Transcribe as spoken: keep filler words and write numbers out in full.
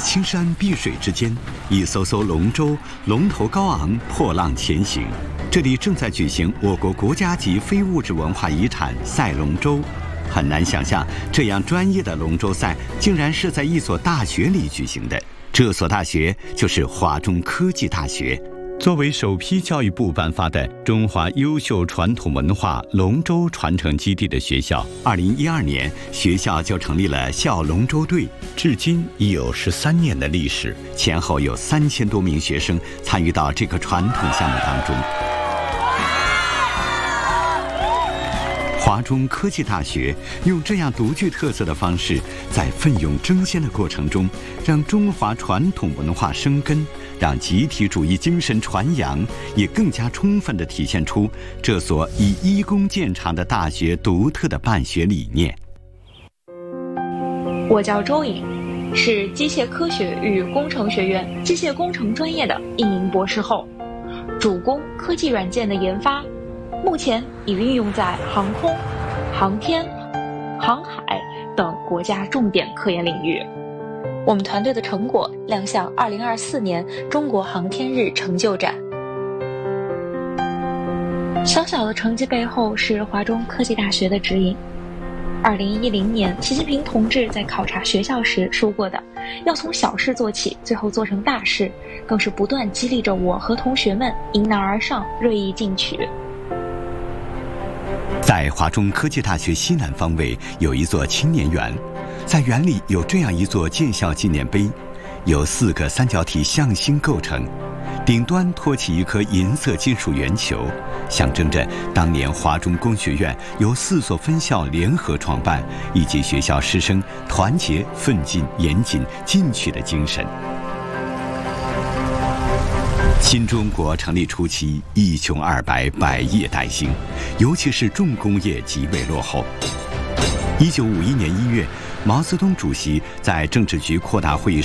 青山碧水之间，一艘艘龙舟龙头高昂，破浪前行。这里正在举行我国国家级非物质文化遗产赛龙舟。很难想象，这样专业的龙舟赛竟然是在一所大学里举行的。这所大学就是华中科技大学。作为首批教育部颁发的中华优秀传统文化龙舟传承基地的学校，二零一二年学校就成立了校龙舟队，至今已有十三年的历史，前后有三千多名学生参与到这个传统项目当中。华中科技大学用这样独具特色的方式，在奋勇争先的过程中，让中华传统文化生根，让集体主义精神传扬，也更加充分地体现出这所以医工见长的大学独特的办学理念。 我叫周颖，是机械科学与工程学院机械工程专业的一名博士后，主攻科技软件的研发，目前已运用在航空、航天、航海等国家重点科研领域。我们团队的成果亮相二零二四年中国航天日成就展。小小的成绩背后是华中科技大学的指引。二零一零年，习近平同志在考察学校时说过的，要从小事做起，最后做成大事，更是不断激励着我和同学们迎难而上，锐意进取。 在华中科技大学西南方位有一座青年园，在园里有这样一座建校纪念碑，由四个三角体向心构成，顶端托起一颗银色金属圆球，象征着当年华中工学院由四所分校联合创办，以及学校师生团结奋进严谨进取的精神。新中国成立初期，一穷二白，百业待兴，尤其是重工业极为落后。一九五一年一月，毛泽东主席在政治局扩大会议